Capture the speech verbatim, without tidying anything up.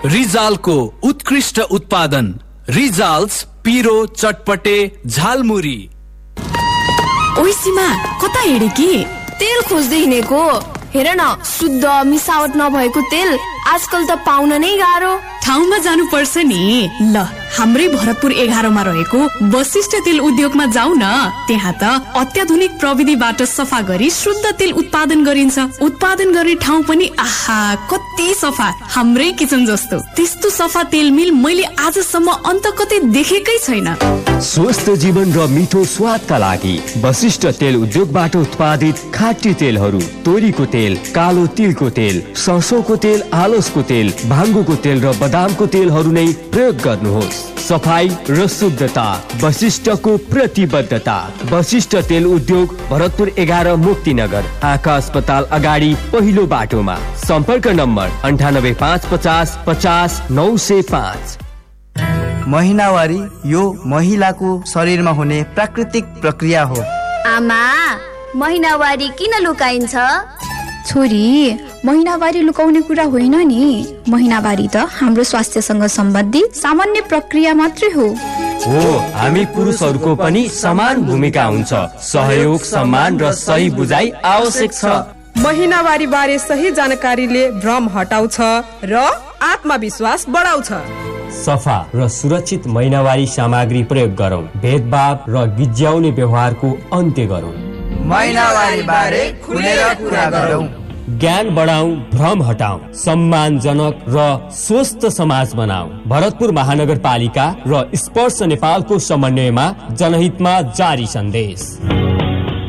रिजालको उत्कृष्ट उत्पादन रिजाल्स पिरो चटपटे झालमुरी। ओइ सीमा, कता हिँडे कि? तेल खोज्दै हिँडेको। हेर न, शुद्ध मिसावट नभएको तेल आजकल त पाउन नै गाह्रो। ठाउँमा जानु पर्छ नि। ल, हाम्रै भरतपुर एघारमा रहेको वशिष्ठ तेल उद्योगमा जाऊ न। त्यहाँ त अत्याधुनिक प्रविधिबाट सफा गरी शुद्ध तेल उत्पादन गरिन्छ। उत्पादन गर्ने ठाउँ पनि आहा कति सफा, हाम्रै किचन जस्तो। त्यस्तो सफा तेल मिल मैले आजसम्म अन्त कतै देखेकै छैन। स्वस्थ जीवन र मिठो स्वादका लागि वशिष्ठ तेल उद्योगबाट उत्पादित खाटी तेलहरू, तोरीको तेल, कालो तिलको तेल, सरसोको तेल, आलसको तेल, भाङ्गोको तेल र बदामको तेलहरू नै प्रयोग गर्नुहोस्। सफाई र शुद्धता वशिष्ठको प्रतिबद्धता। वशिष्ठ तेल उद्योग भरतपुर एघार मुक्तिनगर आँखा अस्पताल अगाडि पहिलो बाटोमा। सम्पर्क नम्बर अन्ठानब्बे पाँच पचास पचास नौ सय पाँच। महिनावारी यो महिलाको शरीरमा हुने प्राकृतिक प्रक्रिया हो। आमा, महिनावारी किन लुकाइन्छ? छोरी, महिनावारी लुकाउने कुरा होइन नि। महिनावारी त हाम्रो स्वास्थ्यसँग सम्बन्धित सामान्य प्रक्रिया मात्रै हो। हो, हामी पुरुषहरूको पनि समान भूमिका हुन्छ। सहयोग, सम्मान र सही बुझाइ आवश्यक छ। महिनावारी बारे सही जानकारीले भ्रम हटाउँछ र आत्मविश्वास बढाउँछ। सफा र सुरक्षित महिनावारी सामग्री प्रयोग गरौं। भेदभाव र गिज्याउने व्यवहारको अन्त्य गरौं। महिनावारी बारे खुलेर कुरा गरौं। ज्ञान बढाउँ, भ्रम हटाउँ, सम्मानजनक र स्वस्थ समाज बनाऊ। भरतपुर महानगरपालिका र स्पर्श नेपालको समन्वयमा जनहितमा जारी सन्देश।